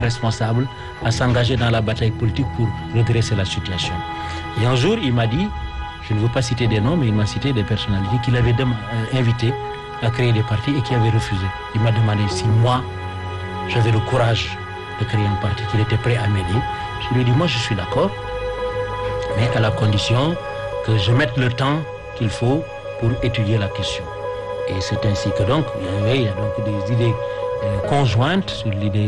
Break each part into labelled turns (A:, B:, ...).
A: responsable à s'engager dans la bataille politique pour redresser la situation. Et un jour, il m'a dit, je ne veux pas citer des noms, mais il m'a cité des personnalités qu'il avait invitées à créer des partis et qui avaient refusé. Il m'a demandé si moi, j'avais le courage de créer un parti, qu'il était prêt à m'aider. Je lui ai dit, moi je suis d'accord, mais à la condition que je mette le temps qu'il faut pour étudier la question. Et c'est ainsi que donc, il y a donc des idées conjointes sur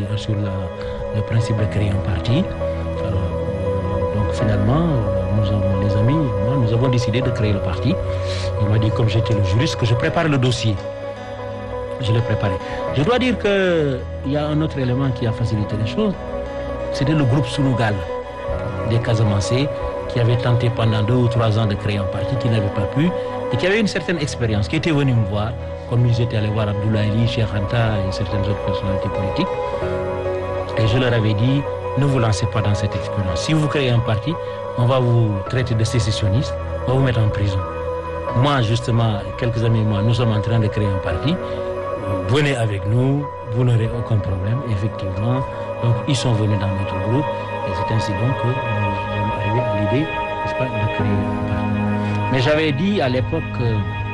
A: le principe de créer un parti. Alors, donc finalement, les amis, nous avons décidé de créer le parti. Il m'a dit, comme j'étais le juriste, que je prépare le dossier. Je l'ai préparé. Je dois dire qu'il y a un autre élément qui a facilité les choses. C'était le groupe Sunugal des Casamancés qui avait tenté pendant 2 ou 3 ans de créer un parti, qui n'avait pas pu, et qui avait une certaine expérience, qui était venu me voir, comme ils étaient allés voir Abdoulaye Ali, Cheikh Anta et certaines autres personnalités politiques. Et je leur avais dit, ne vous lancez pas dans cette expérience. Si vous créez un parti, on va vous traiter de sécessionniste, on va vous mettre en prison. Moi, justement, quelques amis et moi, nous sommes en train de créer un parti. Venez avec nous, vous n'aurez aucun problème, effectivement. Donc, ils sont venus dans notre groupe, et c'est ainsi donc que nous sommes arrivés à l'idée, n'est-ce pas, de créer un parti. Mais j'avais dit à l'époque que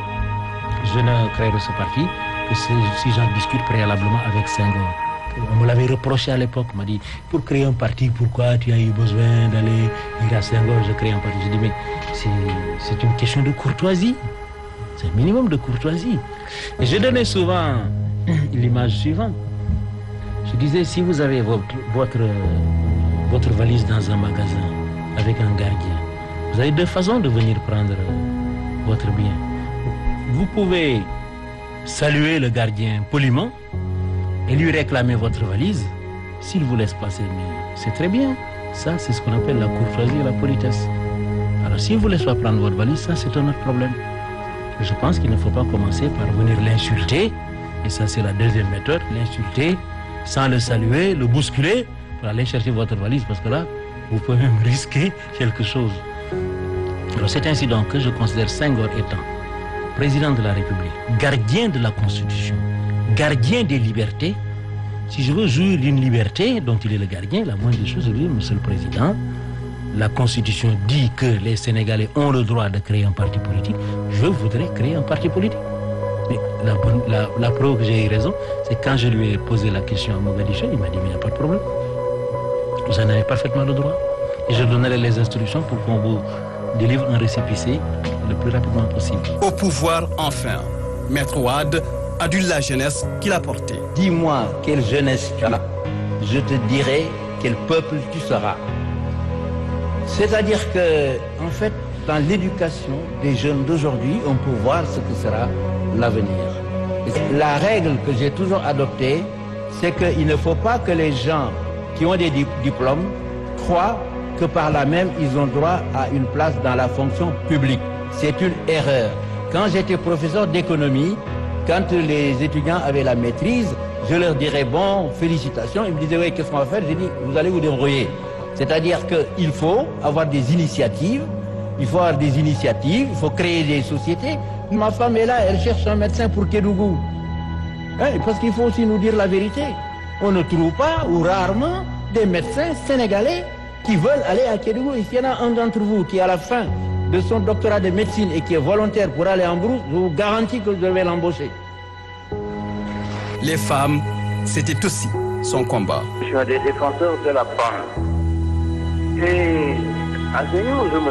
A: je ne créerais ce parti que si j'en discute préalablement avec Senghor. On me l'avait reproché à l'époque, on m'a dit, pour créer un parti, pourquoi tu as eu besoin d'aller dire à Senghor, je crée un parti. J'ai dit, mais c'est une question de courtoisie. C'est un minimum de courtoisie. Et je donnais souvent l'image suivante. Je disais, si vous avez votre valise dans un magasin avec un gardien, vous avez 2 façons de venir prendre votre bien. Vous pouvez saluer le gardien poliment et lui réclamer votre valise. S'il vous laisse passer, mais c'est très bien. Ça, c'est ce qu'on appelle la courtoisie et la politesse. Alors, s'il ne vous laisse pas prendre votre valise, ça, c'est un autre problème. Je pense qu'il ne faut pas commencer par venir l'insulter. Et ça, c'est la deuxième méthode, l'insulter, sans le saluer, le bousculer, pour aller chercher votre valise, parce que là, vous pouvez même risquer quelque chose. Alors, c'est ainsi donc que je considère Senghor étant président de la République, gardien de la Constitution, gardien des libertés. Si je veux jouir d'une liberté dont il est le gardien, la moindre des choses, je dis, Monsieur le Président, la Constitution dit que les Sénégalais ont le droit de créer un parti politique. Je voudrais créer un parti politique. Mais la preuve que j'ai eu raison, c'est quand je lui ai posé la question à Mogadiscio, il m'a dit, mais il n'y a pas de problème. Vous en avez parfaitement le droit. Et je donnerai les instructions pour qu'on vous délivre un récépissé le plus rapidement possible.
B: Au pouvoir, enfin, Maître Wade a dû la jeunesse qu'il a portée.
A: Dis-moi quelle jeunesse tu as, je te dirai quel peuple tu seras. C'est-à-dire que, en fait, dans l'éducation des jeunes d'aujourd'hui, on peut voir ce que sera l'avenir. La règle que j'ai toujours adoptée, c'est qu'il ne faut pas que les gens qui ont des diplômes croient que par là même, ils ont droit à une place dans la fonction publique. C'est une erreur. Quand j'étais professeur d'économie, quand les étudiants avaient la maîtrise, je leur dirais, bon, félicitations. Ils me disaient, oui, qu'est-ce qu'on va faire? J'ai dit, vous allez vous débrouiller. C'est-à-dire qu'il faut avoir des initiatives, il faut créer des sociétés. Ma femme est là, elle cherche un médecin pour Kédougou. Parce qu'il faut aussi nous dire la vérité. On ne trouve pas, ou rarement, des médecins sénégalais qui veulent aller à Kédougou. Et s'il y en a un d'entre vous qui, à la fin de son doctorat de médecine et qui est volontaire pour aller en brousse, je vous garantis que je vais l'embaucher.
B: Les femmes, c'était aussi son combat.
C: Je suis un des défenseurs de la femme. Et à ce niveau, je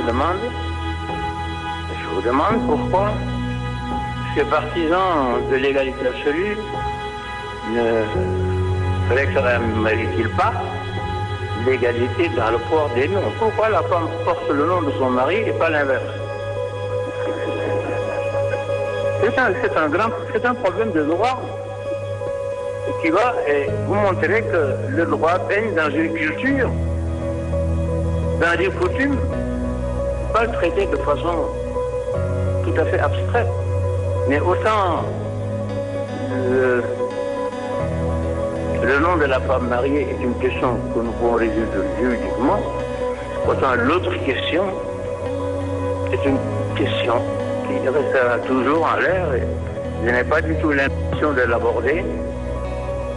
C: vous demande pourquoi ces partisans de l'égalité absolue ne réclament-ils pas l'égalité dans le port des noms? Pourquoi la femme porte le nom de son mari et pas l'inverse? C'est un problème de droit qui va vous montrer que le droit baigne dans une culture, dans des coutumes, pas le traiter de façon tout à fait abstraite. Mais autant le nom de la femme mariée est une question que nous pouvons résoudre juridiquement, autant l'autre question est une question qui restera toujours en l'air. Et je n'ai pas du tout l'intention de l'aborder.